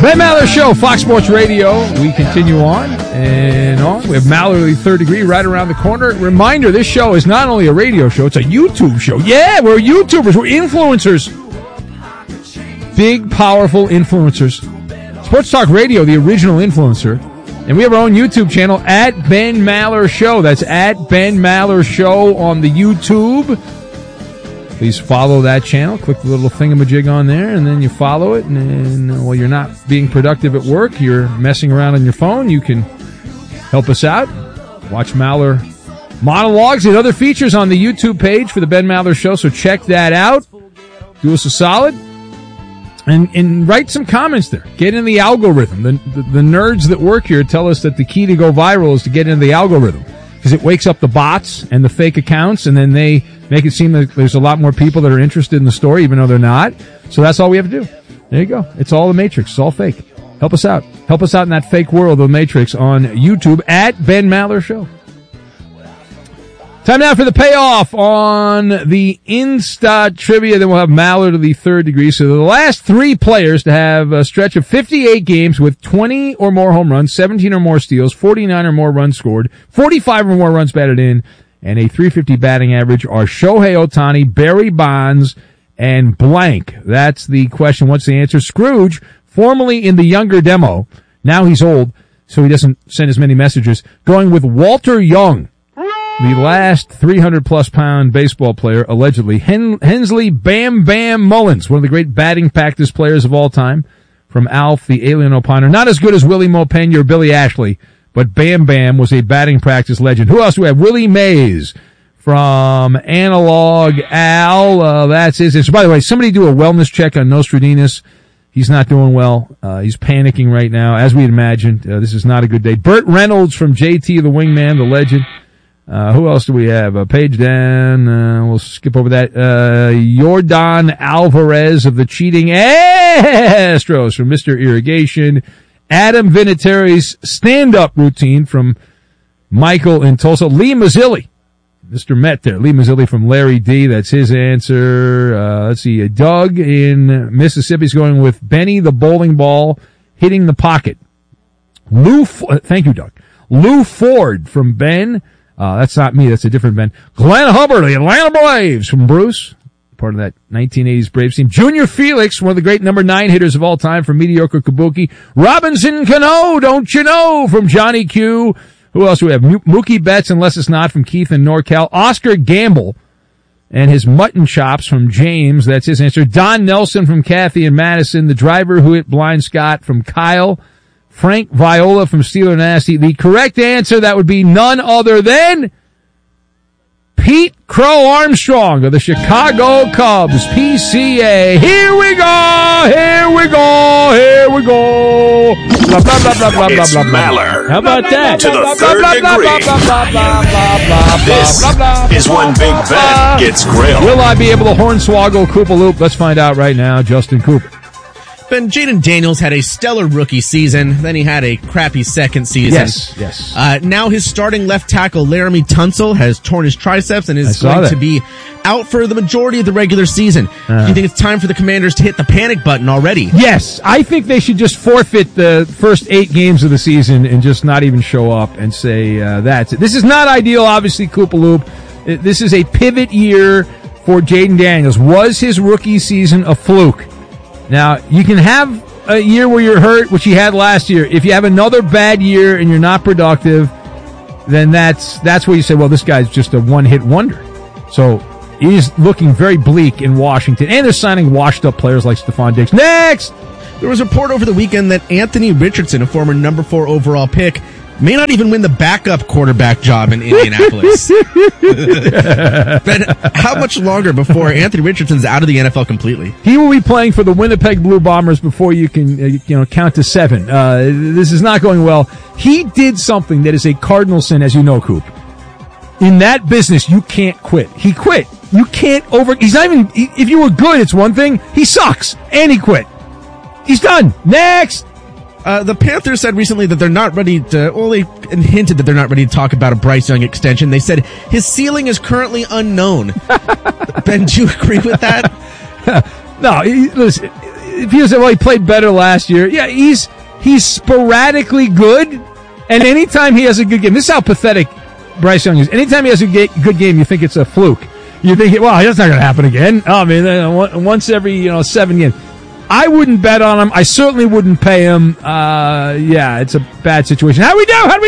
Ben Maller Show, Fox Sports Radio. We continue on and on. We have Mallory Third Degree right around the corner. Reminder, this show is not only a radio show, it's a YouTube show. Yeah, we're YouTubers. We're influencers. Big, powerful influencers. Sports Talk Radio, the original influencer. And we have our own YouTube channel, at Ben Maller Show. That's at Ben Maller Show on the YouTube. Please follow that channel. Click the little thingamajig on there, and then you follow it. And then, while you're not being productive at work, you're messing around on your phone, you can help us out. Watch Maller monologues and other features on the YouTube page for the Ben Maller Show, so check that out. Do us a solid. And write some comments there. Get in the algorithm. The nerds that work here tell us that the key to go viral is to get into the algorithm, because it wakes up the bots and the fake accounts, and then they make it seem like there's a lot more people that are interested in the story, even though they're not. So that's all we have to do. There you go. It's all the Matrix. It's all fake. Help us out. Help us out in that fake world of the Matrix on YouTube, at Ben Maller Show. Time now for the payoff on the Insta Trivia. Then we'll have Maller to the Third Degree. So the last three players to have a stretch of 58 games with 20 or more home runs, 17 or more steals, 49 or more runs scored, 45 or more runs batted in, and a .350 batting average are Shohei Ohtani, Barry Bonds, and blank. That's the question. What's the answer? Scrooge, formerly in the younger demo. Now he's old, so he doesn't send as many messages. Going with Walter Young, the last 300-plus pound baseball player, allegedly. Hensley Bam Bam Mullins, one of the great batting practice players of all time, from Alf, the Alien Opiner. Not as good as Willie Montpena or Billy Ashley, but Bam Bam was a batting practice legend. Who else do we have? Willie Mays from Analog Al. That's his answer. By the way, somebody do a wellness check on Nostradamus. He's not doing well. He's panicking right now, as we had imagined. This is not a good day. Burt Reynolds from JT the Wingman, the legend. Who else do we have? Page down. We'll skip over that. Yordan Alvarez of the Cheating Astros from Mr. Irrigation. Adam Vinatieri's stand-up routine from Michael in Tulsa. Lee Mazzilli. Mr. Met there. Lee Mazzilli from Larry D. That's his answer. Let's see. Doug in Mississippi's going with Benny the bowling ball hitting the pocket. Thank you, Doug. Lou Ford from Ben. That's not me. That's a different Ben. Glenn Hubbard, the Atlanta Braves from Bruce. Part of that 1980s Braves team. Junior Felix, one of the great number 9 hitters of all time from Mediocre Kabuki. Robinson Cano, don't you know, from Johnny Q. Who else do we have? Mookie Betts, unless it's not, from Keith in NorCal. Oscar Gamble and his mutton chops from James. That's his answer. Don Nelson from Kathy and Madison. The driver who hit Blind Scott from Kyle. Frank Viola from Steeler Nasty. The correct answer, that would be none other than Pete Crow Armstrong of the Chicago Cubs, PCA. Here we go, here we go, here we go. Blah, blah, blah, blah, blah, it's blah, blah. Maller. How about that? To the third degree. This is when Big Ben gets grilled. Will I be able to hornswoggle Koopa Loop? Let's find out right now. Justin Cooper. Ben, Jaden Daniels had a stellar rookie season. Then he had a crappy second season. Yes. Now his starting left tackle, Laramie Tunsil, has torn his triceps and is going to be out for the majority of the regular season. Do you think it's time for the Commanders to hit the panic button already? Yes. I think they should just forfeit the first 8 games of the season and just not even show up and say, that's it. This is not ideal, obviously, Koopa Loop. This is a pivot year for Jaden Daniels. Was his rookie season a fluke? Now, you can have a year where you're hurt, which he had last year. If you have another bad year and you're not productive, then that's where you say, well, this guy's just a one-hit wonder. So he's looking very bleak in Washington. And they're signing washed-up players like Stephon Diggs. Next! There was a report over the weekend that Anthony Richardson, a former number 4 overall pick, may not even win the backup quarterback job in Indianapolis. But how much longer before Anthony Richardson's out of the NFL completely? He will be playing for the Winnipeg Blue Bombers before you can count to 7. This is not going well. He did something that is a cardinal sin, as you know, Coop. In that business, you can't quit. He quit. You can't he's not even, if you were good, it's one thing. He sucks. And he quit. He's done. Next! The Panthers said recently that they're not ready to, they hinted that they're not ready to talk about a Bryce Young extension. They said his ceiling is currently unknown. Ben, do you agree with that? No, listen, if you say, well, he played better last year. Yeah, he's sporadically good, and anytime he has a good game, this is how pathetic Bryce Young is. Anytime he has a good game, you think it's a fluke. You think, well, that's not going to happen again. Oh, I mean, once every 7 games. I wouldn't bet on him. I certainly wouldn't pay him. Yeah, it's a bad situation. How do we do? I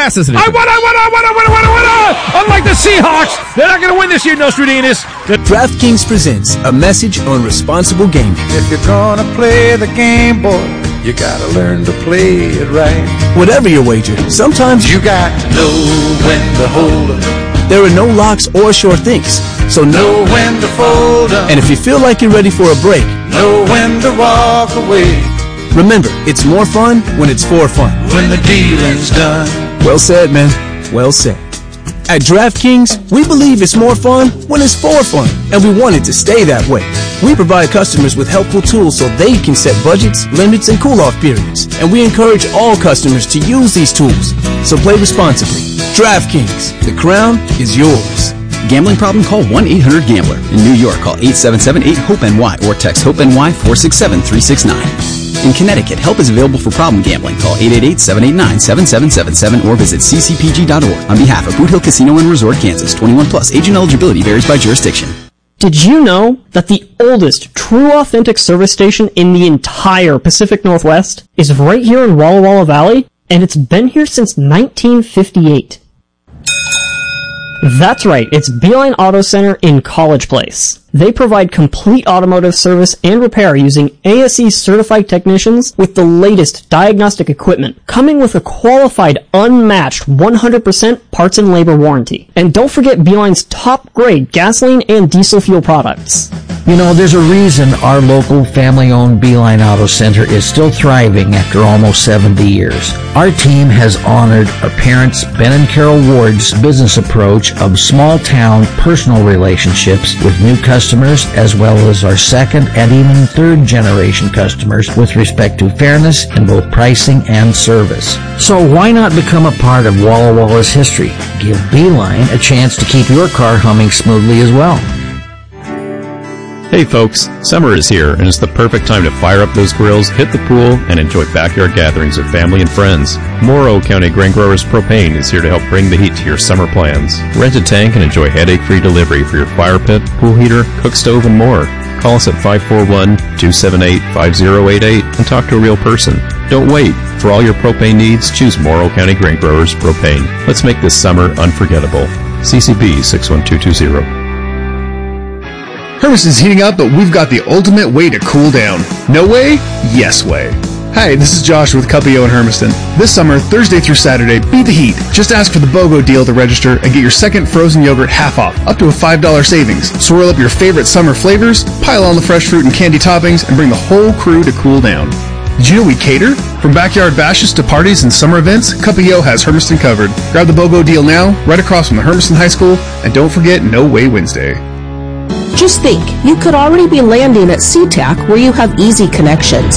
won! Unlike the Seahawks, they're not going to win this year, Nostradamus. DraftKings presents a message on responsible gaming. If you're going to play the game, boy, you got to learn to play it right. Whatever your wager, sometimes you got to know when to hold 'em. There are no locks or sure things, so know when to fold 'em. And if you feel like you're ready for a break, know when to walk away. Remember, it's more fun when it's for fun. When the dealing's done. Well said, man. Well said. At DraftKings, we believe it's more fun when it's for fun, and we want it to stay that way. We provide customers with helpful tools so they can set budgets, limits, and cool-off periods, and we encourage all customers to use these tools. So play responsibly. DraftKings, the crown is yours. Gambling problem? Call 1-800-GAMBLER. In New York, call 877-8-HOPE-NY or text HOPE-NY 467-369. In Connecticut, help is available for problem gambling. Call 888-789-7777 or visit ccpg.org. On behalf of Boot Hill Casino and Resort, Kansas, 21 plus. Age and eligibility varies by jurisdiction. Did you know that the oldest true authentic service station in the entire Pacific Northwest is right here in Walla Walla Valley? And it's been here since 1958. That's right, it's Beeline Auto Center in College Place. They provide complete automotive service and repair using ASE certified technicians with the latest diagnostic equipment, coming with a qualified, unmatched 100% parts and labor warranty. And don't forget Beeline's top grade gasoline and diesel fuel products. You know, there's a reason our local family-owned Beeline Auto Center is still thriving after almost 70 years. Our team has honored our parents, Ben and Carol Ward's business approach of small-town personal relationships with new customers, as well as our second and even third-generation customers with respect to fairness in both pricing and service. So why not become a part of Walla Walla's history? Give Beeline a chance to keep your car humming smoothly as well. Hey folks, summer is here and it's the perfect time to fire up those grills, hit the pool, and enjoy backyard gatherings with family and friends. Morrow County Grain Growers Propane is here to help bring the heat to your summer plans. Rent a tank and enjoy headache-free delivery for your fire pit, pool heater, cook stove, and more. Call us at 541-278-5088 and talk to a real person. Don't wait. For all your propane needs, choose Morrow County Grain Growers Propane. Let's make this summer unforgettable. CCB 61220. Hermiston's heating up, but we've got the ultimate way to cool down. No way? Yes way. Hi, this is Josh with Cuppio in Hermiston. This summer, Thursday through Saturday, beat the heat. Just ask for the BOGO deal to register and get your second frozen yogurt half off, up to a $5 savings. Swirl up your favorite summer flavors, pile on the fresh fruit and candy toppings, and bring the whole crew to cool down. Did you know we cater? From backyard bashes to parties and summer events, Cuppio has Hermiston covered. Grab the BOGO deal now, right across from the Hermiston High School, and don't forget No Way Wednesday. Just think, you could already be landing at SeaTac where you have easy connections.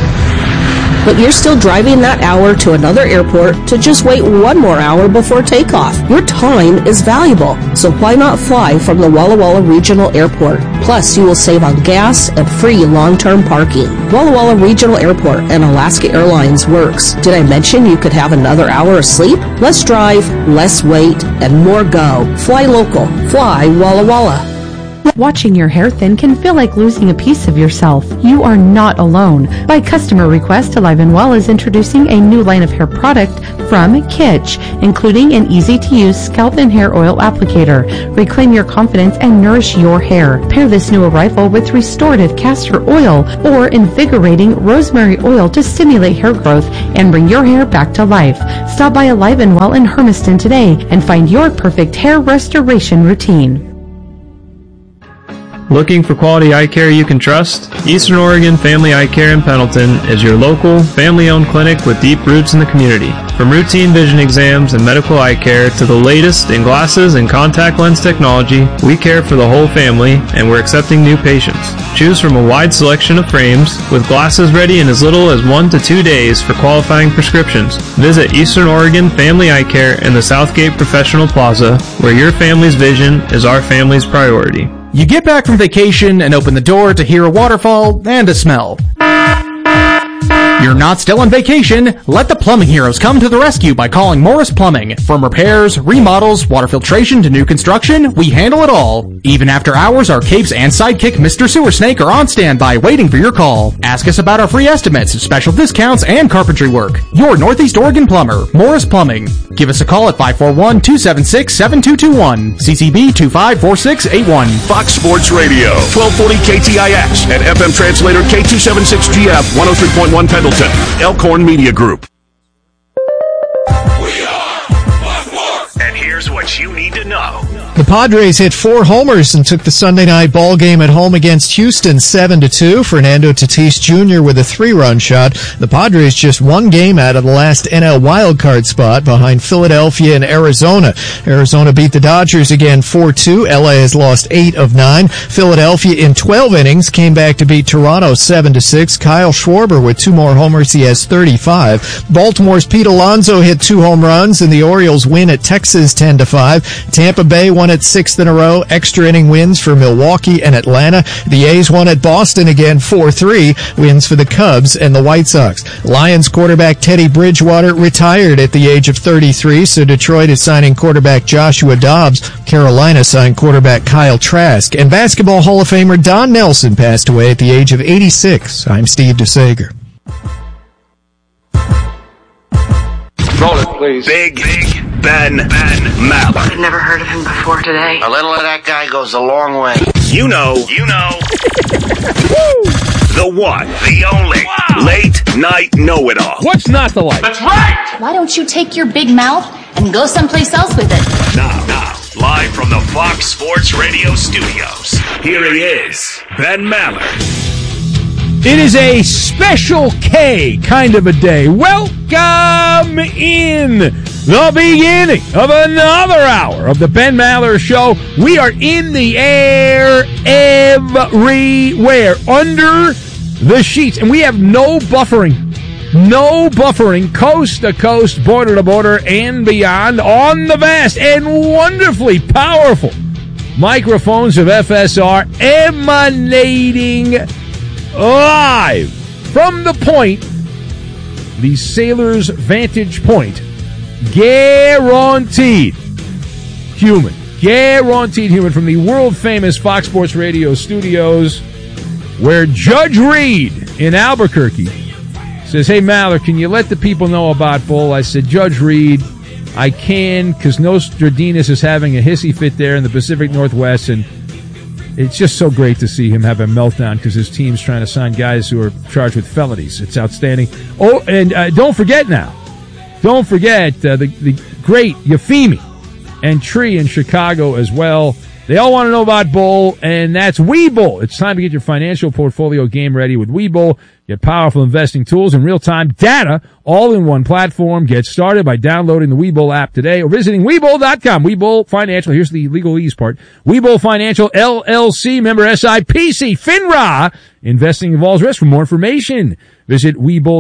But you're still driving that hour to another airport to just wait one more hour before takeoff. Your time is valuable, so why not fly from the Walla Walla Regional Airport? Plus, you will save on gas and free long-term parking. Walla Walla Regional Airport and Alaska Airlines works. Did I mention you could have another hour of sleep? Less drive, less wait, and more go. Fly local. Fly Walla Walla. Watching your hair thin can feel like losing a piece of yourself. You are not alone. By customer request, Alive & Well is introducing a new line of hair product from Kitsch, including an easy-to-use scalp and hair oil applicator. Reclaim your confidence and nourish your hair. Pair this new arrival with restorative castor oil or invigorating rosemary oil to stimulate hair growth and bring your hair back to life. Stop by Alive & Well in Hermiston today and find your perfect hair restoration routine. Looking for quality eye care you can trust? Eastern Oregon Family Eye Care in Pendleton is your local, family-owned clinic with deep roots in the community. From routine vision exams and medical eye care to the latest in glasses and contact lens technology, we care for the whole family and we're accepting new patients. Choose from a wide selection of frames with glasses ready in as little as 1 to 2 days for qualifying prescriptions. Visit Eastern Oregon Family Eye Care in the Southgate Professional Plaza, where your family's vision is our family's priority. You get back from vacation and open the door to hear a waterfall and a smell. You're not still on vacation. Let the plumbing heroes come to the rescue by calling Morris Plumbing. From repairs, remodels, water filtration to new construction, we handle it all. Even after hours, our capes and sidekick Mr. Sewer Snake are on standby waiting for your call. Ask us about our free estimates, special discounts, and carpentry work. Your Northeast Oregon plumber, Morris Plumbing. Give us a call at 541-276-7221. CCB 254681. Fox Sports Radio, 1240 KTIX, and FM translator K276GF 103.1 Pendleton. Elkhorn Media Group. And here's what you need to know. The Padres hit 4 homers and took the Sunday night ball game at home against Houston 7-2. Fernando Tatis Jr. with a 3-run shot. The Padres just 1 game out of the last NL wildcard spot behind Philadelphia and Arizona. Arizona beat the Dodgers again 4-2. LA has lost 8 of 9. Philadelphia in 12 innings came back to beat Toronto 7-6. Kyle Schwarber with 2 more homers. He has 35. Baltimore's Pete Alonso hit 2 home runs and the Orioles win at Texas 10-5. Tampa Bay won at 6th in a row. Extra inning wins for Milwaukee and Atlanta. The A's won at Boston again 4-3. Wins for the Cubs and the White Sox. Lions quarterback Teddy Bridgewater retired at the age of 33, so Detroit is signing quarterback Joshua Dobbs. Carolina signed quarterback Kyle Trask. And Basketball Hall of Famer Don Nelson passed away at the age of 86. I'm Steve DeSager. Roll it, please. Big Ben Maller. I've never heard of him before today. A little of that guy goes a long way. You know. The one, the only, late night know-it-all. What's not to like? That's right! Why don't you take your big mouth and go someplace else with it? Now, live from the Fox Sports Radio studios, here he is, Ben Maller. It is a special K kind of a day. Welcome in the beginning of another hour of the Ben Maller Show. We are in the air everywhere, under the sheets, and we have no buffering, coast to coast, border to border, and beyond on the vast and wonderfully powerful microphones of FSR emanating live from the point, the Sailor's Vantage Point, guaranteed human from the world-famous Fox Sports Radio studios, where Judge Reed in Albuquerque says, "Hey, Maller, can you let the people know about Bull?" I said, "Judge Reed, I can, because Nostradamus is having a hissy fit there in the Pacific Northwest, and it's just so great to see him have a meltdown because his team's trying to sign guys who are charged with felonies. It's outstanding." Oh, and don't forget the great Yafimi and Tree in Chicago as well. They all want to know about Bull, and that's Webull. It's time to get your financial portfolio game ready with Webull. Get powerful investing tools and real-time data all in one platform. Get started by downloading the Webull app today or visiting Webull.com. Webull Financial, here's the legalese part. Webull Financial, LLC, member SIPC, FINRA. Investing involves risk. For more information, visit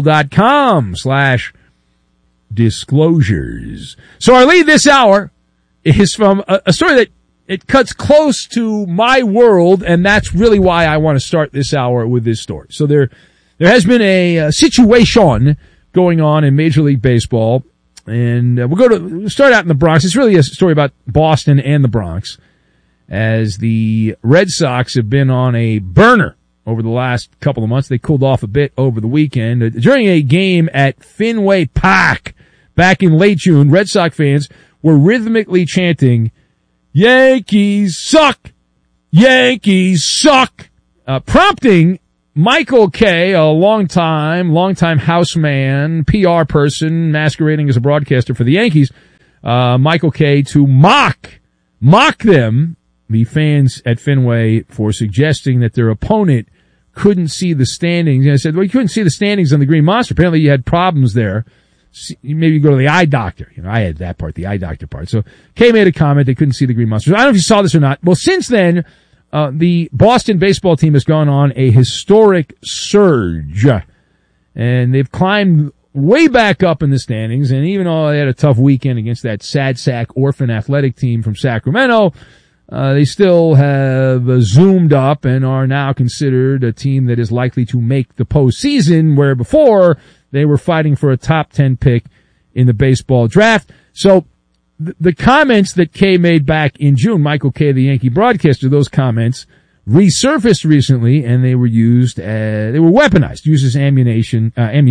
Webull.com/disclosures. So our lead this hour is from a story that it cuts close to my world, and that's really why I want to start this hour with this story. So there has been a situation going on in Major League Baseball, and we'll start out in the Bronx. It's really a story about Boston and the Bronx, as the Red Sox have been on a burner over the last couple of months. They cooled off a bit over the weekend. During a game at Fenway Park back in late June, Red Sox fans were rhythmically chanting, "Yankees suck! Yankees suck!" Prompting Michael Kay, a longtime houseman, PR person masquerading as a broadcaster for the Yankees, Michael Kay, to mock them, the fans at Fenway, for suggesting that their opponent couldn't see the standings. And I said, well, you couldn't see the standings on the Green Monster. Apparently you had problems there. Maybe you go to the eye doctor. I had that part, the eye doctor part. So Kay made a comment they couldn't see the Green Monsters. I don't know if you saw this or not. Well, since then, the Boston baseball team has gone on a historic surge, and they've climbed way back up in the standings. And even though they had a tough weekend against that sad sack orphan athletic team from Sacramento, They still have zoomed up and are now considered a team that is likely to make the postseason, where before they were fighting for a top 10 pick in the baseball draft. So the comments that Kay made back in June, Michael Kay, the Yankee broadcaster, those comments resurfaced recently, and they were weaponized, used as ammunition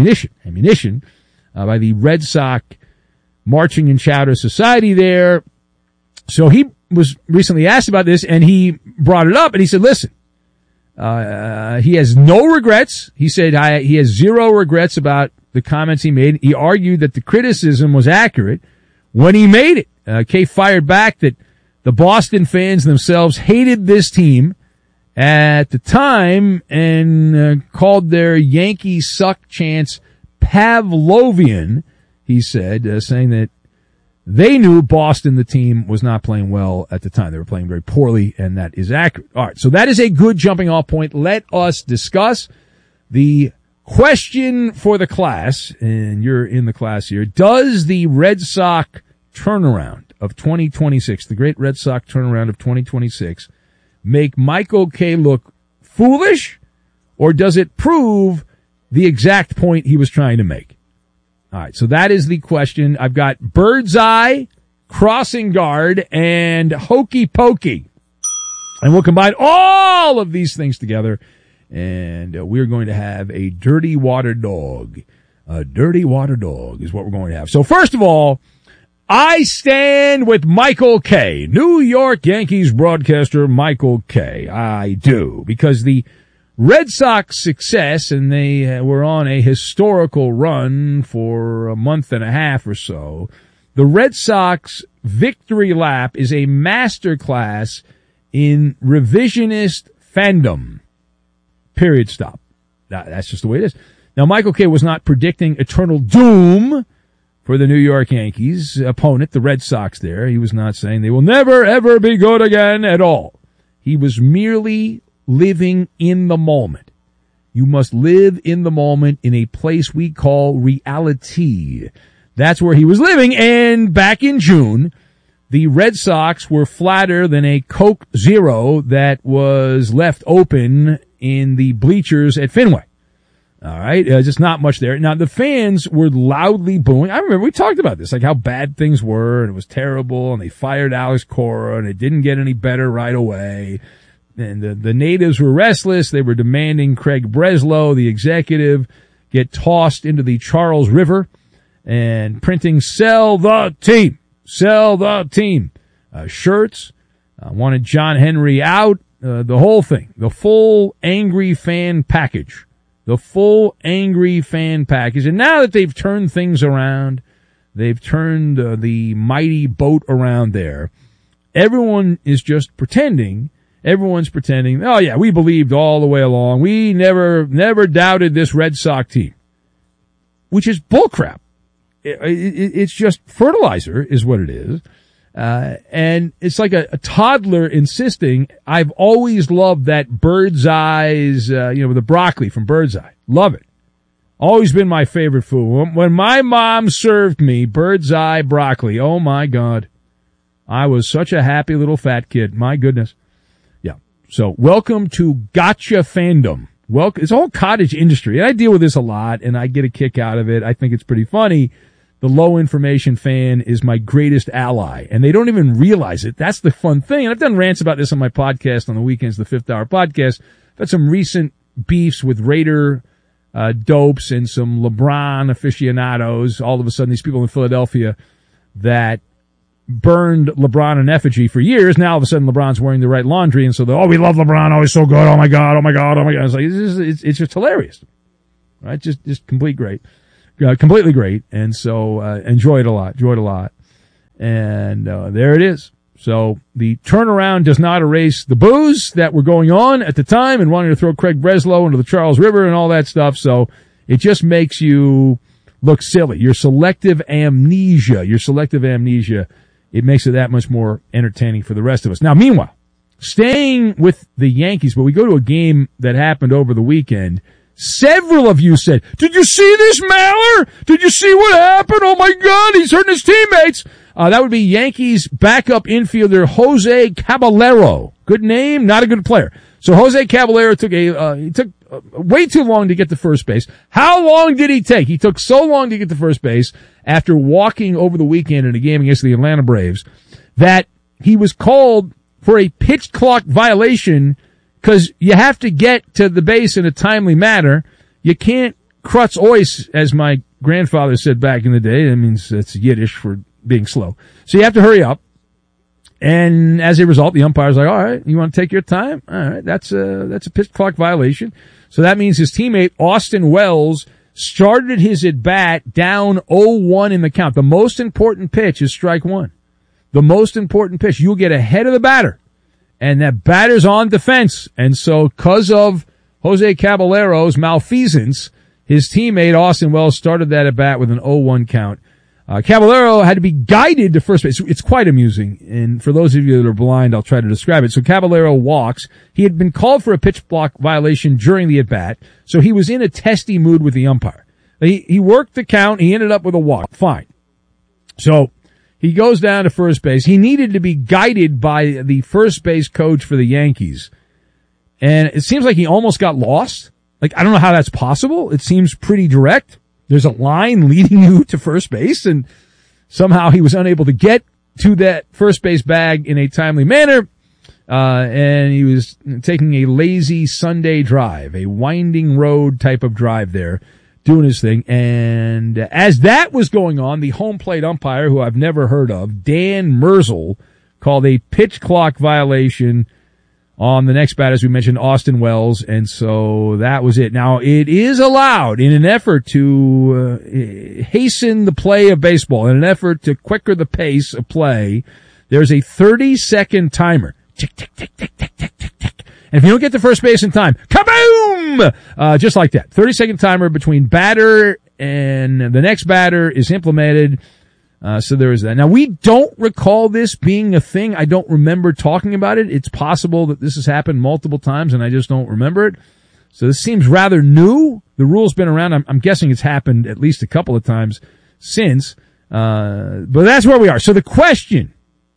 by the Red Sox Marching and Chowder Society there. So he was recently asked about this, and he brought it up, and he said, listen, he has no regrets. He said he has zero regrets about the comments he made. He argued that the criticism was accurate when he made it. Kay fired back that the Boston fans themselves hated this team at the time and called their Yankee suck chants Pavlovian, he said, saying that they knew Boston, the team, was not playing well at the time. They were playing very poorly, and that is accurate. All right, so that is a good jumping off point. Let us discuss the question for the class, and you're in the class here. Does the Red Sox turnaround of 2026, the great Red Sox turnaround of 2026, make Michael Kay look foolish, or does it prove the exact point he was trying to make? All right, so that is the question. I've got Birdseye, Crossing Guard, and Hokey Pokey. And we'll combine all of these things together, and we're going to have a dirty water dog. A dirty water dog is what we're going to have. So first of all, I stand with Michael Kay, New York Yankees broadcaster Michael Kay. I do, because the Red Sox success, and they were on a historical run for a month and a half or so, the Red Sox victory lap is a masterclass in revisionist fandom. Period. Stop. That's just the way it is. Now, Michael Kay was not predicting eternal doom for the New York Yankees opponent, the Red Sox there. He was not saying they will never, ever be good again at all. He was merely living in the moment. You must live in the moment in a place we call reality. That's where he was living. And back in June, the Red Sox were flatter than a Coke Zero that was left open in the bleachers at Fenway. All right, just not much there. Now, the fans were loudly booing. I remember we talked about this, like how bad things were, and it was terrible, and they fired Alex Cora, and it didn't get any better right away. And the natives were restless. They were demanding Craig Breslow, the executive, get tossed into the Charles River and printing "Sell the team, sell the team" shirts. Wanted John Henry out. The whole thing, the full angry fan package. The full angry fan package. And now that they've turned things around, they've turned the mighty boat around there, everyone is just pretending. Everyone's pretending, oh yeah, we believed all the way along. We never doubted this Red Sox team. Which is bullcrap. It's just fertilizer is what it is. And it's like a toddler insisting, I've always loved that bird's eyes, the broccoli from Bird's Eye. Love it. Always been my favorite food. When my mom served me Bird's Eye broccoli, oh my God. I was such a happy little fat kid. My goodness. Yeah. So welcome to Gotcha Fandom. It's a whole cottage industry. And I deal with this a lot and I get a kick out of it. I think it's pretty funny. The low information fan is my greatest ally, and they don't even realize it. That's the fun thing. And I've done rants about this on my podcast on the weekends, the 5th Hour podcast. I've had some recent beefs with Raider dopes and some LeBron aficionados. All of a sudden, these people in Philadelphia that burned LeBron in effigy for years. Now all of a sudden LeBron's wearing the right laundry, and so we love LeBron. Oh, he's so good. Oh my God. Oh my God. Oh my God. It's like it's just hilarious, right? Just completely great. And so, enjoyed a lot. And, there it is. So the turnaround does not erase the boos that were going on at the time and wanting to throw Craig Breslow into the Charles River and all that stuff. So it just makes you look silly. Your selective amnesia, it makes it that much more entertaining for the rest of us. Now, meanwhile, staying with the Yankees, but we go to a game that happened over the weekend. Several of you said, did you see this, Maller? Did you see what happened? Oh my God, he's hurting his teammates. That would be Yankees backup infielder Jose Caballero. Good name, not a good player. So Jose Caballero took way too long to get to first base. How long did he take? He took so long to get to first base after walking over the weekend in a game against the Atlanta Braves that he was called for a pitch clock violation because you have to get to the base in a timely manner. You can't krutz ois, as my grandfather said back in the day. That means it's Yiddish for being slow. So you have to hurry up. And as a result, the umpire's like, all right, you want to take your time? All right, that's a pitch clock violation. So that means his teammate, Austin Wells, started his at-bat down 0-1 in the count. The most important pitch is strike one. The most important pitch. You'll get ahead of the batter. And that batter's on defense. And so because of Jose Caballero's malfeasance, his teammate, Austin Wells, started that at-bat with an 0-1 count. Caballero had to be guided to first base. It's quite amusing. And for those of you that are blind, I'll try to describe it. So Caballero walks. He had been called for a pitch block violation during the at-bat, so he was in a testy mood with the umpire. He worked the count. He ended up with a walk. Fine. So he goes down to first base. He needed to be guided by the first base coach for the Yankees. And it seems like he almost got lost. Like, I don't know how that's possible. It seems pretty direct. There's a line leading you to first base, and somehow he was unable to get to that first base bag in a timely manner, and he was taking a lazy Sunday drive, a winding road type of drive there, doing his thing. And as that was going on, the home plate umpire, who I've never heard of, Dan Merzel, called a pitch clock violation on the next batter, as we mentioned, Austin Wells, and so that was it. Now, it is allowed in an effort to hasten the play of baseball, in an effort to quicker the pace of play. There's a 30-second timer. Tick, tick, tick, tick, tick, tick, tick, tick. And if you don't get to first base in time, kaboom! Just like that. 30-second timer between batter and the next batter is implemented. So there is that. Now, we don't recall this being a thing. I don't remember talking about it. It's possible that this has happened multiple times and I just don't remember it. So this seems rather new. The rule's been around. I'm guessing it's happened at least a couple of times since. But that's where we are. So the question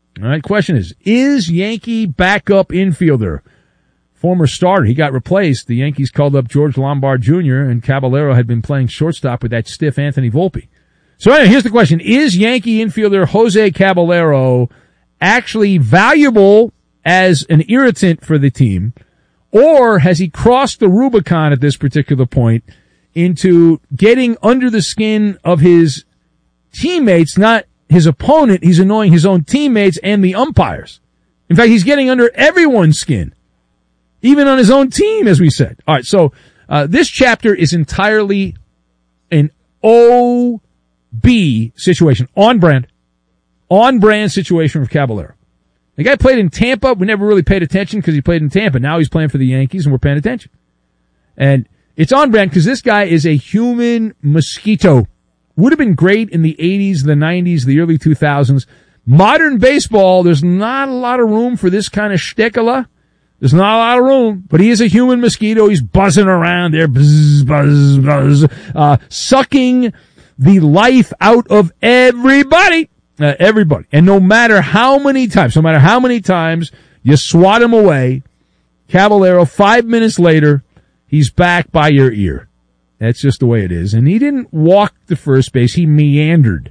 is Yankee backup infielder, former starter, he got replaced. The Yankees called up George Lombard Jr. and Caballero had been playing shortstop with that stiff Anthony Volpe. So anyway, here's the question. Is Yankee infielder Jose Caballero actually valuable as an irritant for the team, or has he crossed the Rubicon at this particular point into getting under the skin of his teammates, not his opponent? He's annoying his own teammates and the umpires. In fact, he's getting under everyone's skin, even on his own team, as we said. All right, so this chapter is entirely an OB situation, on brand situation for Caballero. The guy played in Tampa. We never really paid attention because he played in Tampa. Now he's playing for the Yankees and we're paying attention. And it's on brand because this guy is a human mosquito. Would have been great in the 80s, the 90s, the early 2000s. Modern baseball, there's not a lot of room for this kind of shtickala. There's not a lot of room, but he is a human mosquito. He's buzzing around there, buzz, buzz, buzz, sucking the life out of everybody. And no matter how many times you swat him away, Caballero, 5 minutes later, he's back by your ear. That's just the way it is. And he didn't walk to first base. He meandered.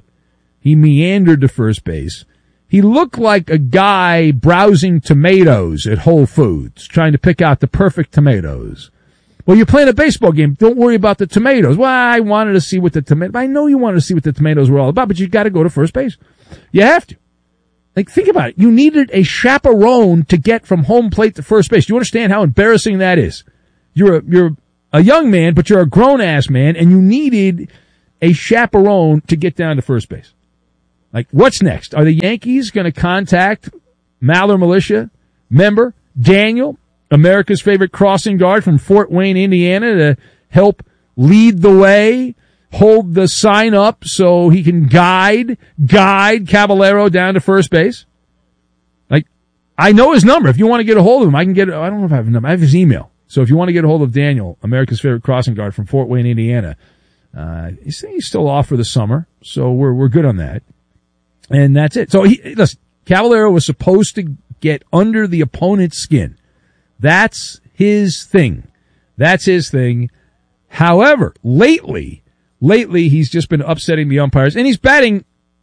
To first base. He looked like a guy browsing tomatoes at Whole Foods, trying to pick out the perfect tomatoes. Well, you're playing a baseball game. Don't worry about the tomatoes. Well, I wanted to see what I know you wanted to see what the tomatoes were all about, but you got to go to first base. You have to. Like, think about it. You needed a chaperone to get from home plate to first base. Do you understand how embarrassing that is? You're a young man, but you're a grown-ass man, and you needed a chaperone to get down to first base. Like, what's next? Are the Yankees going to contact Maller Militia member Daniel, America's favorite crossing guard from Fort Wayne, Indiana, to help lead the way, hold the sign up so he can guide Caballero down to first base? Like, I know his number. If you want to get a hold of him, I don't know if I have his number. I have his email. So if you want to get a hold of Daniel, America's favorite crossing guard from Fort Wayne, Indiana, he's still off for the summer, so we're good on that. And that's it. So listen, Caballero was supposed to get under the opponent's skin. That's his thing. That's his thing. However, lately he's just been upsetting the umpires, and he's batting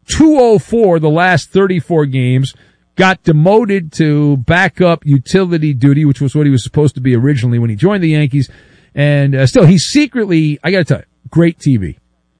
.204 the last 34 games. Got demoted to backup utility duty, which was what he was supposed to be originally when he joined the Yankees. And still, he's secretly, I gotta tell you, great TV.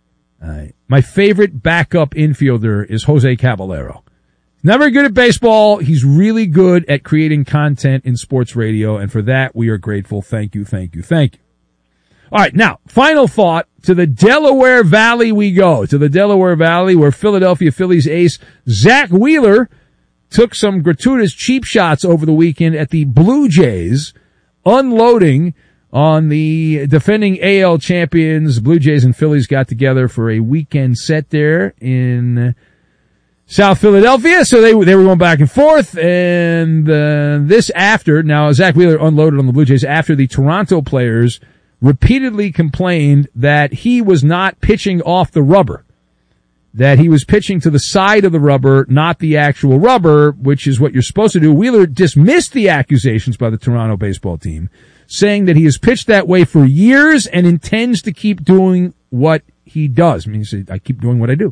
My favorite backup infielder is Jose Caballero. Never good at baseball. He's really good at creating content in sports radio, and for that, we are grateful. Thank you, thank you, thank you. All right, now, final thought. To the Delaware Valley we go. To the Delaware Valley, where Philadelphia Phillies ace Zach Wheeler took some gratuitous cheap shots over the weekend at the Blue Jays, unloading on the defending AL champions. Blue Jays and Phillies got together for a weekend set there in South Philadelphia. So they were going back and forth, and this after, now Zach Wheeler unloaded on the Blue Jays after the Toronto players repeatedly complained that he was not pitching off the rubber, that he was pitching to the side of the rubber, not the actual rubber, which is what you're supposed to do. Wheeler dismissed the accusations by the Toronto baseball team, saying that he has pitched that way for years and intends to keep doing what he does. I mean, he said, I keep doing what I do.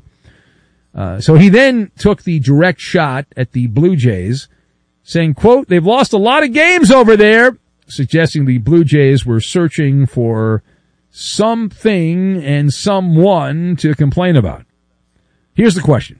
So he then took the direct shot at the Blue Jays, saying, quote, they've lost a lot of games over there, suggesting the Blue Jays were searching for something and someone to complain about. Here's the question.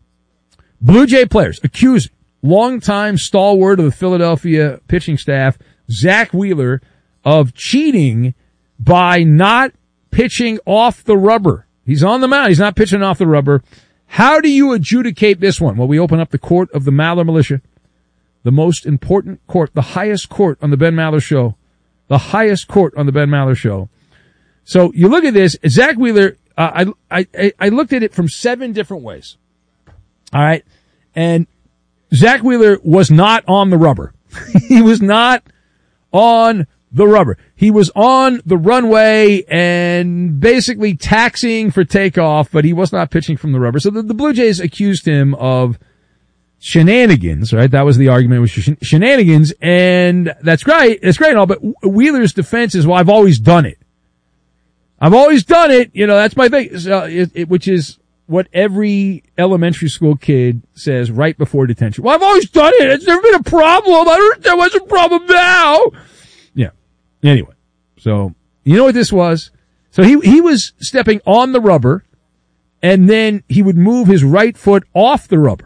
Blue Jay players accusing longtime stalwart of the Philadelphia pitching staff, Zach Wheeler, of cheating by not pitching off the rubber. He's on the mound. He's not pitching off the rubber. How do you adjudicate this one? Well, we open up the court of the Maller Militia, the most important court, the highest court on the Ben Maller Show, the highest court on the Ben Maller Show. So you look at this, Zach Wheeler, I looked at it from 7 different ways. All right. And Zach Wheeler was not on the rubber. He was not on the rubber. He was on the runway and basically taxiing for takeoff, but he was not pitching from the rubber. So the Blue Jays accused him of shenanigans, right? That was the argument, was shenanigans, and that's great. It's great and all, but Wheeler's defense is, well, I've always done it. I've always done it. You know, that's my thing. So which is what every elementary school kid says right before detention. Well, I've always done it. It's never been a problem. I don't understand what's a problem now. Yeah. Anyway. So, you know what this was? So he was stepping on the rubber, and then he would move his right foot off the rubber.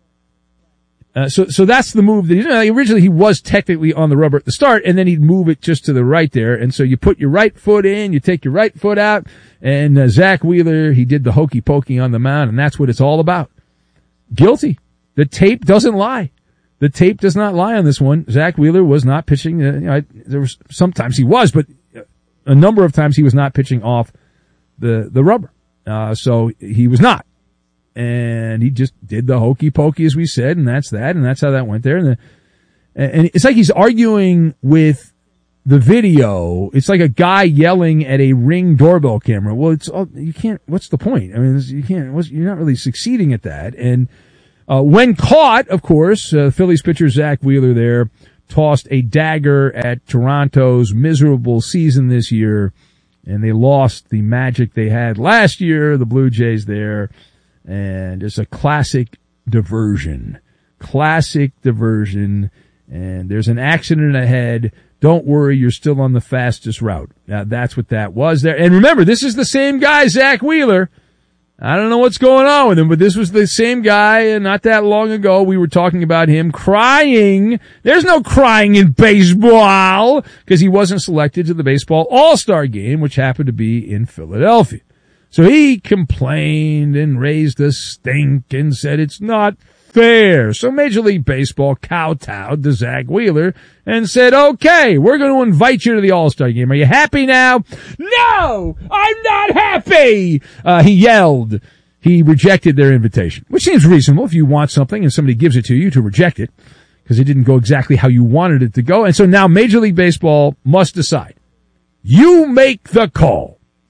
So that's the move that originally he was technically on the rubber at the start, and then he'd move it just to the right there. And so you put your right foot in, you take your right foot out, and Zach Wheeler, he did the hokey pokey on the mound, and that's what it's all about. Guilty. The tape doesn't lie. The tape does not lie on this one. Zach Wheeler was not pitching. There was sometimes he was, but a number of times he was not pitching off the rubber. So he was not. And he just did the hokey pokey, as we said, and that's that, and that's how that went there. And it's like he's arguing with the video. It's like a guy yelling at a Ring doorbell camera. Well, you can't. What's the point? I mean, you can't. You're not really succeeding at that. And when caught, of course, Phillies pitcher Zach Wheeler there tossed a dagger at Toronto's miserable season this year, and they lost the magic they had last year. The Blue Jays there. And it's a classic diversion. And there's an accident ahead. Don't worry, you're still on the fastest route. Now, that's what that was there. And remember, this is the same guy, Zach Wheeler. I don't know what's going on with him, but this was the same guy, and not that long ago we were talking about him crying. There's no crying in baseball, because he wasn't selected to the Baseball All-Star Game, which happened to be in Philadelphia. So he complained and raised a stink and said it's not fair. So Major League Baseball kowtowed to Zach Wheeler and said, okay, we're going to invite you to the All-Star Game. Are you happy now? No, I'm not happy. He yelled. He rejected their invitation, which seems reasonable if you want something and somebody gives it to you to reject it because it didn't go exactly how you wanted it to go. And so now Major League Baseball must decide. You make the call.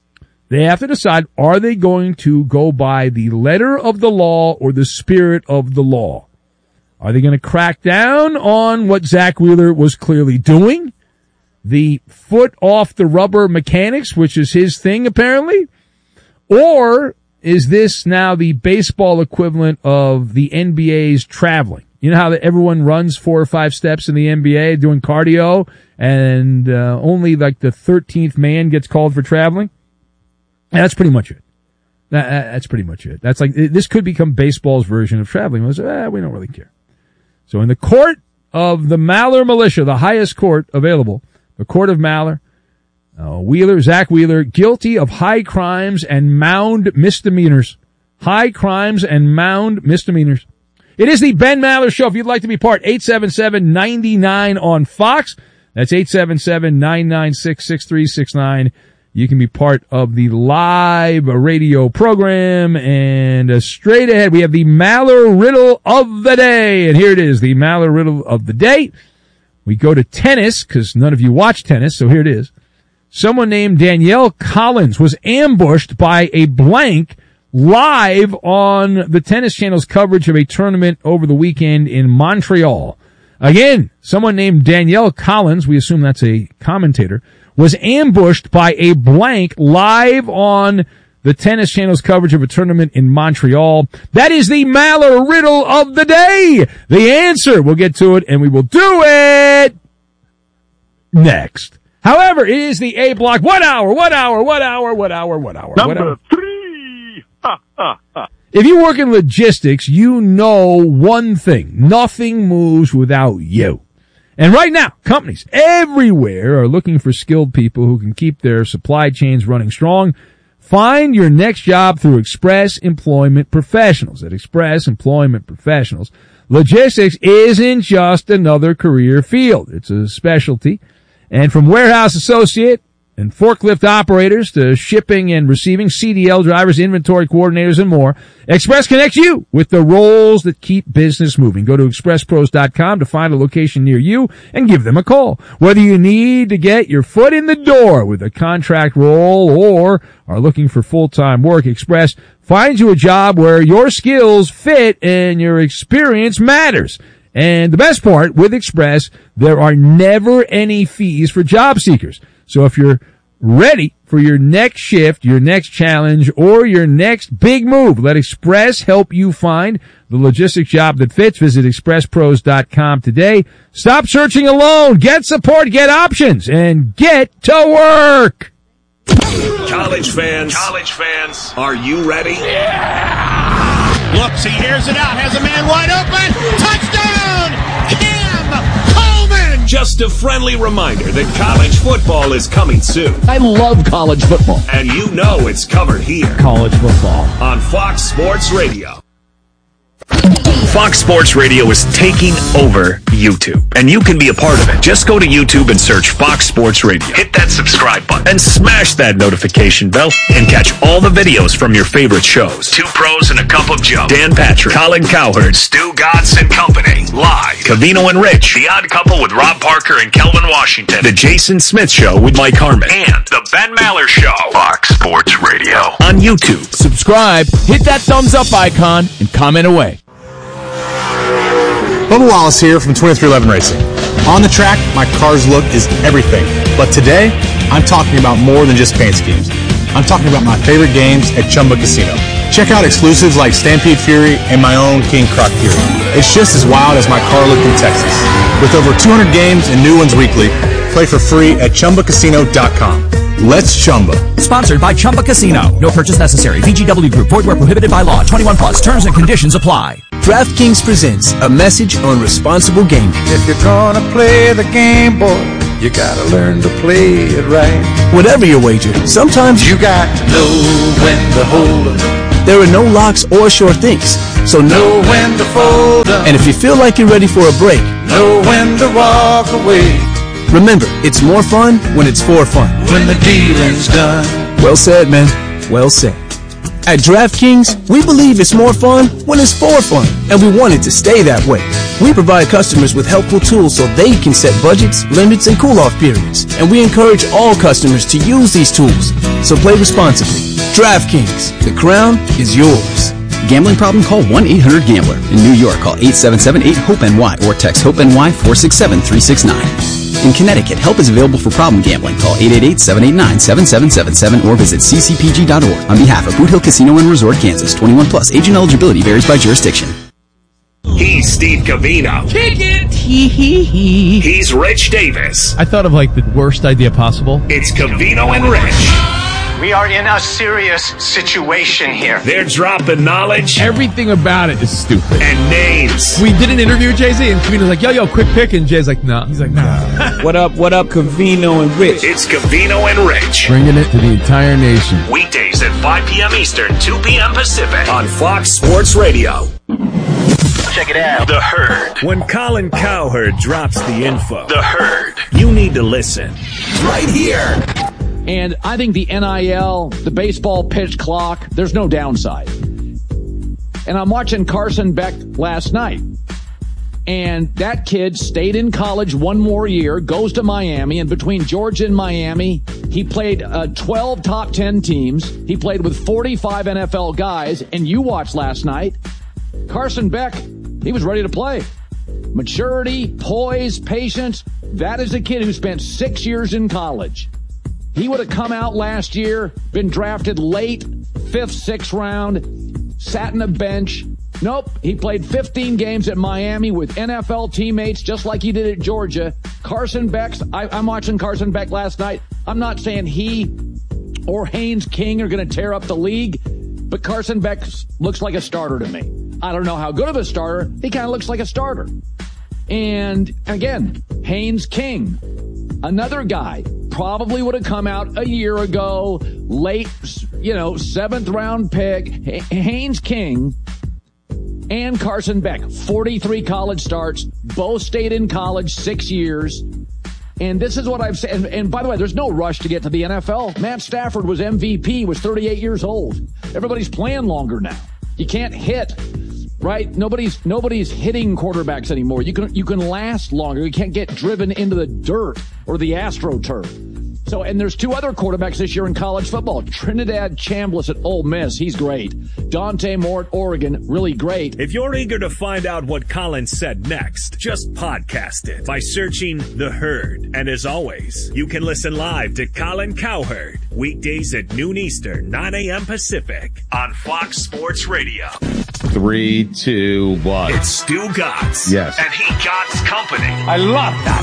They have to decide, are they going to go by the letter of the law or the spirit of the law? Are they going to crack down on what Zach Wheeler was clearly doing? The foot off the rubber mechanics, which is his thing apparently? Or is this now the baseball equivalent of the NBA's traveling? You know how everyone runs 4 or 5 steps in the NBA doing cardio and only like the 13th man gets called for traveling? And that's pretty much it. That's pretty much it. That's like, this could become baseball's version of traveling. We don't really care. So in the court of the Maller militia, the highest court available, the court of Maller, Zach Wheeler, guilty of high crimes and mound misdemeanors. High crimes and mound misdemeanors. It is the Ben Maller Show. If you'd like to be part, 877-99 on Fox. That's 877-996-6369. You can be part of the live radio program. And straight ahead, we have the Maller Riddle of the Day. And here it is, the Maller Riddle of the Day. We go to tennis, because none of you watch tennis, so here it is. Someone named Danielle Collins was ambushed by a blank live on the Tennis Channel's coverage of a tournament over the weekend in Montreal. Again, someone named Danielle Collins, we assume that's a commentator, was ambushed by a blank live on the Tennis Channel's coverage of a tournament in Montreal. That is the Maller Riddle of the Day. The answer, we'll get to it, and we will do it next. However, it is the A block. What hour? Number 3. If you work in logistics, you know one thing. Nothing moves without you. And right now, companies everywhere are looking for skilled people who can keep their supply chains running strong. Find your next job through Express Employment Professionals. At Express Employment Professionals, logistics isn't just another career field. It's a specialty. And from warehouse associate and forklift operators to shipping and receiving, CDL drivers, inventory coordinators, and more, Express connects you with the roles that keep business moving. Go to expresspros.com to find a location near you and give them a call. Whether you need to get your foot in the door with a contract role or are looking for full-time work, Express finds you a job where your skills fit and your experience matters. And the best part, with Express, there are never any fees for job seekers. So if you're ready for your next shift, your next challenge, or your next big move, let Express help you find the logistics job that fits. Visit expresspros.com today. Stop searching alone. Get support, get options, and get to work. College fans, are you ready? Yeah! Looks, he hears it out, has a man wide open. Touchdown! Cam Coleman! Just a friendly reminder that college football is coming soon. I love college football. And you know it's covered here. College football. On Fox Sports Radio. Fox Sports Radio is taking over YouTube, and you can be a part of it. Just go to YouTube and search Fox Sports Radio. Hit that subscribe button and smash that notification bell and catch all the videos from your favorite shows. Two Pros and a Cup of Joe, Dan Patrick, Colin Cowherd, Stu Gatz and Company, live. Covino and Rich, The Odd Couple with Rob Parker and Kelvin Washington, The Jason Smith Show with Mike Harmon, and The Ben Maller Show. Fox Sports Radio on YouTube. Subscribe, hit that thumbs up icon, and comment away. Bubba Wallace here from 2311 Racing. On the track, my car's look is everything. But today, I'm talking about more than just paint schemes. I'm talking about my favorite games at Chumba Casino. Check out exclusives like Stampede Fury and my own King Croc Fury. It's just as wild as my car look in Texas. With over 200 games and new ones weekly, play for free at ChumbaCasino.com. Let's Chumba. Sponsored by Chumba Casino. No purchase necessary. VGW Group. Void where prohibited by law. 21 plus. Terms and conditions apply. DraftKings presents a message on responsible gaming. If you're gonna play the game, boy, you gotta learn to play it right. Whatever your wager, sometimes you got to know when to hold 'em. There are no locks or sure things, so know when to fold 'em. And if you feel like you're ready for a break, know when to walk away. Remember, it's more fun when it's for fun. When the dealing's done. Well said, man. Well said. At DraftKings, we believe it's more fun when it's for fun, and we want it to stay that way. We provide customers with helpful tools so they can set budgets, limits, and cool-off periods. And we encourage all customers to use these tools. So play responsibly. DraftKings, the crown is yours. Gambling problem? Call 1-800-GAMBLER. In New York, call 877-8-HOPE-NY or text HOPE-NY 467-369. In Connecticut, help is available for problem gambling. Call 888-789-7777 or visit ccpg.org. On behalf of Boot Hill Casino and Resort, Kansas, 21 plus. Age and eligibility varies by jurisdiction. He's Steve Covino. Kick it! He's Rich Davis. I thought of like the worst idea possible. It's Covino and Rich. We are in a serious situation here. They're dropping knowledge. Everything about it is stupid. And names. We did an interview with Jay-Z, and Covino's like, yo, quick pick, and Jay's like, no. He's like, nah. What up, Covino and Rich? It's Covino and Rich. Bringing it to the entire nation. Weekdays at 5 p.m. Eastern, 2 p.m. Pacific on Fox Sports Radio. Check it out. The Herd. When Colin Cowherd drops the info, The Herd, you need to listen. Right here. And I think the NIL, the baseball pitch clock, there's no downside. And I'm watching Carson Beck last night. And that kid stayed in college one more year, goes to Miami, and between Georgia and Miami, he played 12 top 10 teams. He played with 45 NFL guys. And you watched last night, Carson Beck, he was ready to play. Maturity, poise, patience. That is a kid who spent 6 years in college. He would have come out last year, been drafted late, 5th, 6th round, sat in a bench. Nope, he played 15 games at Miami with NFL teammates just like he did at Georgia. Carson Beck's, I'm watching Carson Beck last night. I'm not saying he or Haynes King are going to tear up the league, but Carson Beck looks like a starter to me. I don't know how good of a starter. He kind of looks like a starter. And again, Haynes King, another guy, probably would have come out a year ago, late, 7th round pick. Haynes King and Carson Beck, 43 college starts, both stayed in college 6 years. And this is what I've said. And by the way, there's no rush to get to the NFL. Matt Stafford was MVP, was 38 years old. Everybody's playing longer now. You can't hit, right? Nobody's hitting quarterbacks anymore. You can last longer. You can't get driven into the dirt or the AstroTurf. So, and there's 2 other quarterbacks this year in college football. Trinidad Chambliss at Ole Miss, he's great. Dante Moore at Oregon, really great. If you're eager to find out what Colin said next, just podcast it by searching The Herd. And as always, you can listen live to Colin Cowherd, weekdays at noon Eastern, 9 a.m. Pacific on Fox Sports Radio. 3, 2, 1. It's Stu Gatz. Yes. And he Gatz Company. I love that.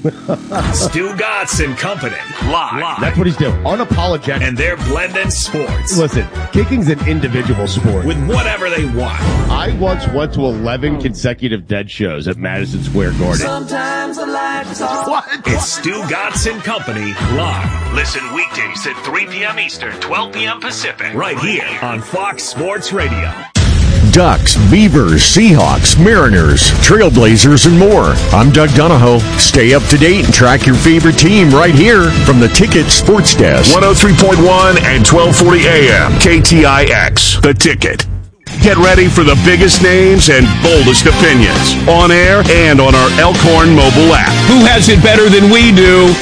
Stu Gatz and Company. Live. That's what he's doing. Unapologetic. And they're blending sports. Listen, kicking's an individual sport. With whatever they want. I once went to 11 consecutive Dead shows at Madison Square Garden. Sometimes I like to talk. What? It's Stu Gatz and Company live. Listen weekdays at 3 p.m. Eastern, 12 p.m. Pacific. Right here on Fox Sports Radio. Ducks, Beavers, Seahawks, Mariners, Trailblazers, and more. I'm Doug Donahoe. Stay up to date and track your favorite team right here from the Ticket Sports Desk. 103.1 and 1240 AM. KTIX. The Ticket. Get ready for the biggest names and boldest opinions on air and on our Elkhorn mobile app. Who has it better than we do?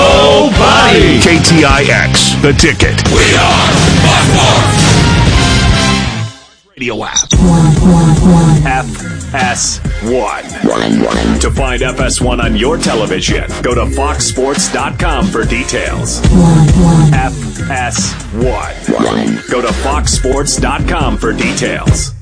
Nobody. KTIX. The Ticket. We are by far. Radio app. FS1. To find FS1 on your television, go to foxsports.com for details. FS1. Go to foxsports.com for details.